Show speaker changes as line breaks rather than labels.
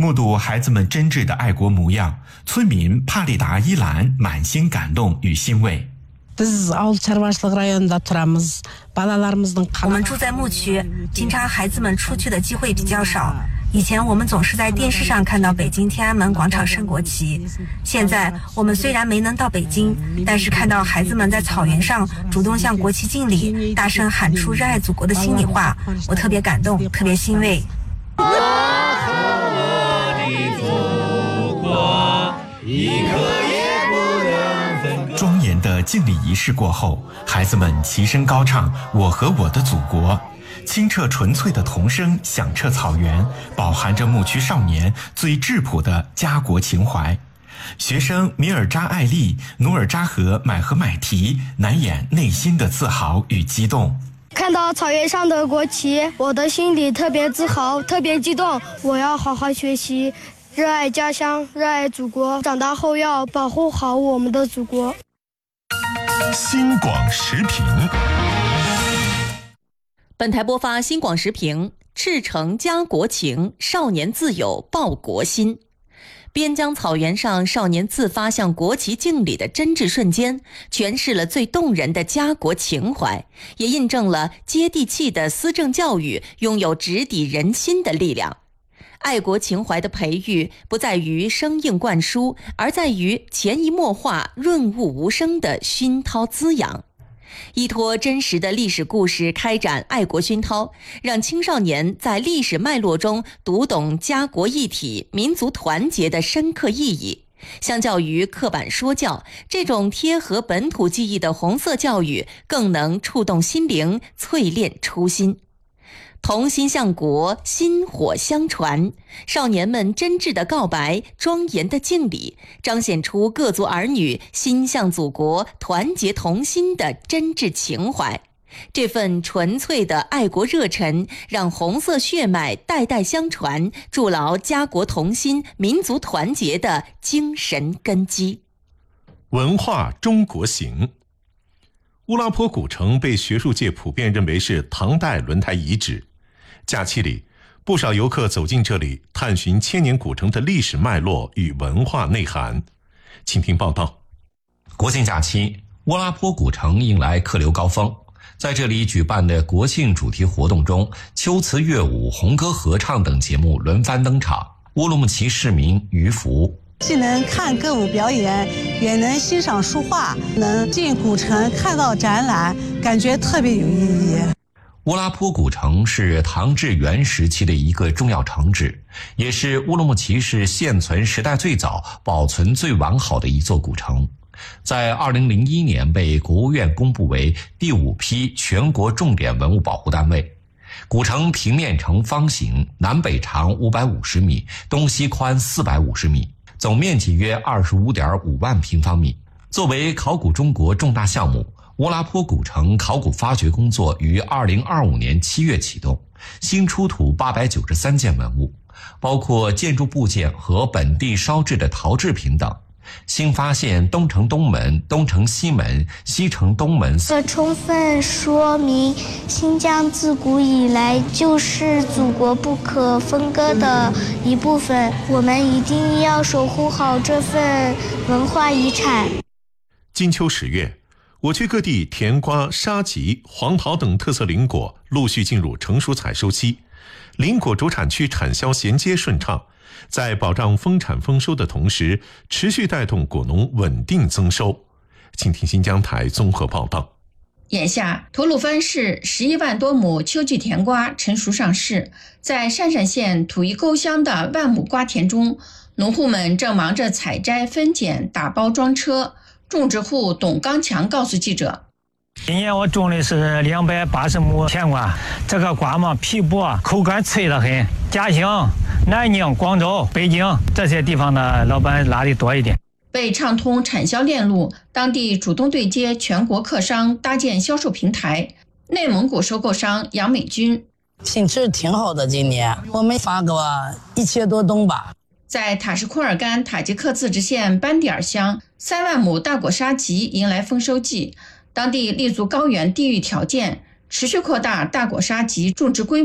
目睹孩子们真挚的爱国模样，村民帕利达伊兰满心感动与欣慰。
我们住在牧区，经常孩子们出去的机会比较少。以前我们总是在电视上看到北京天安门广场升国旗，现在我们虽然没能到北京，但是看到孩子们在草原上主动向国旗敬礼，大声喊出热爱祖国的心里话，我特别感动，特别欣慰。
我的祖国，一刻也不能分割。
庄严的敬礼仪式过后，孩子们齐声高唱《我和我的祖国》。清澈纯粹的童声响彻草原，饱含着牧区少年最质朴的家国情怀。学生米尔扎艾丽、努尔扎和买和买提难掩内心的自豪与激动。
看到草原上的国旗，我的心里特别自豪，特别激动。我要好好学习，热爱家乡，热爱祖国。长大后要保护好我们的祖国。
新广时评。
本台播发新广时评：赤诚家国情，少年自有报国心。边疆草原上少年自发向国旗敬礼的真挚瞬间，诠释了最动人的家国情怀，也印证了接地气的思政教育拥有直抵人心的力量。爱国情怀的培育不在于生硬灌输，而在于潜移默化、润物无声的熏陶滋养。依托真实的历史故事开展爱国熏陶，让青少年在历史脉络中读懂家国一体、民族团结的深刻意义。相较于刻板说教，这种贴合本土记忆的红色教育更能触动心灵，淬炼初心。同心向国，薪火相传，少年们真挚的告白，庄严的敬礼，彰显出各族儿女心向祖国、团结同心的真挚情怀。这份纯粹的爱国热忱，让红色血脉代代相传，筑牢家国同心、民族团结的精神根基。
文化中国行。乌拉坡古城被学术界普遍认为是唐代轮台遗址。假期里，不少游客走进这里，探寻千年古城的历史脉络与文化内涵。请听报道。
国庆假期，乌拉坡古城迎来客流高峰。在这里举办的国庆主题活动中，秋词乐舞、红歌合唱等节目轮番登场。乌鲁木齐市民于福
既能看歌舞表演，也能欣赏书画，能进古城看到展览，感觉特别有意义。
乌拉坡古城是唐至元时期的一个重要城址，也是乌鲁木齐市现存时代最早、保存最完好的一座古城。在2001年被国务院公布为第5批全国重点文物保护单位。古城平面呈方形，南北长550米，东西宽450米，总面积约25.5万平方米。作为考古中国重大项目，乌拉坡古城考古发掘工作于2025年7月启动，新出土893件文物，包括建筑部件和本地烧制的陶制品等。新发现东城东门、东城西门、西城东门，
这充分说明新疆自古以来就是祖国不可分割的一部分，我们一定要守护好这份文化遗产。
金秋10月，我区各地甜瓜、沙棘、黄桃等特色林果陆续进入成熟采收期，林果主产区产销衔接顺畅，在保障丰产丰收的同时，持续带动果农稳定增收。请听新疆台综合报道。
眼下，吐鲁番市11万多亩秋季甜瓜成熟上市，在鄯善县土宜沟乡的万亩瓜田中，农户们正忙着采摘、分拣、打包装车。种植户董刚强告诉记者，
今年我种的是280亩甜瓜，这个瓜嘛皮薄，口感脆得很。嘉兴、南宁、广州、北京这些地方的老板拉的多一点。
为畅通产销链路，当地主动对接全国客商，搭建销售平台。内蒙古收购商杨美军，
品质挺好的，今年我们发个1000多吨吧。
在塔什库尔干塔吉克自治县班迪尔乡，3万亩大果沙棘迎来丰收季，当地立足高原地域条件，持续扩大大果沙棘种植规模。